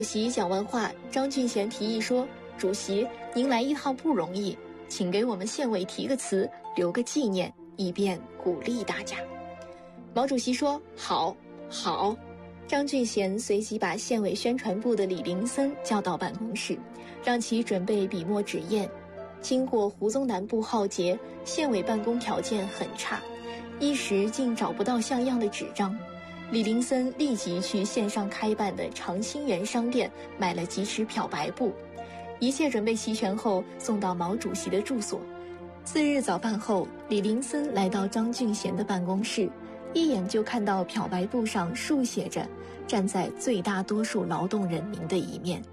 主席讲完话，张俊贤提议说：“主席，您来一趟不容易，请给我们县委提个词，留个纪念，以便鼓励大家。”毛主席说：“好，好。”张俊贤随即把县委宣传部的李林森叫到办公室，让其准备笔墨纸砚。经过胡宗南部浩劫，县委办公条件很差，一时竟找不到像样的纸张。李林森立即去县上开办的长兴园商店买了几尺漂白布，一切准备齐全后送到毛主席的住所。次日早饭后，李林森来到张俊贤的办公室，一眼就看到漂白布上竖写着“站在最大多数劳动人民的一面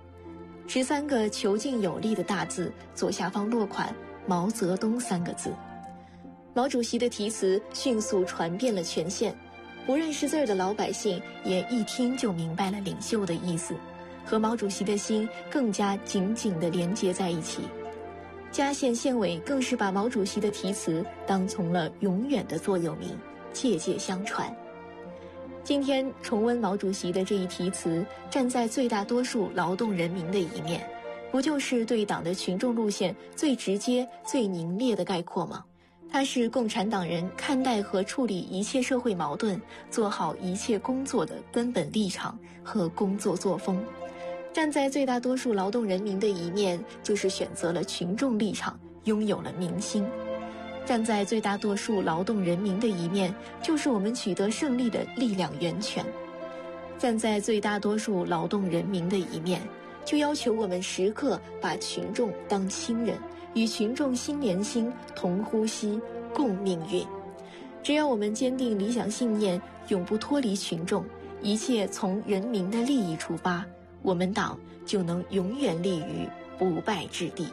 ”13个遒劲有力的大字，左下方落款“毛泽东”3个字。毛主席的题词迅速传遍了全县，不认识字儿的老百姓也一听就明白了领袖的意思，和毛主席的心更加紧紧地连接在一起。嘉县县委更是把毛主席的题词当成了永远的座右铭，届届相传。今天重温毛主席的这一题词，站在最大多数劳动人民的一面，不就是对党的群众路线最直接、最凝练的概括吗？它是共产党人看待和处理一切社会矛盾、做好一切工作的根本立场和工作作风。站在最大多数劳动人民的一面，就是选择了群众立场，拥有了民心。站在最大多数劳动人民的一面，就是我们取得胜利的力量源泉。站在最大多数劳动人民的一面，就要求我们时刻把群众当亲人，与群众心连心，同呼吸，共命运。只要我们坚定理想信念，永不脱离群众，一切从人民的利益出发，我们党就能永远立于不败之地。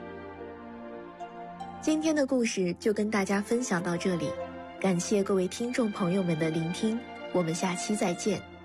今天的故事就跟大家分享到这里，感谢各位听众朋友们的聆听，我们下期再见。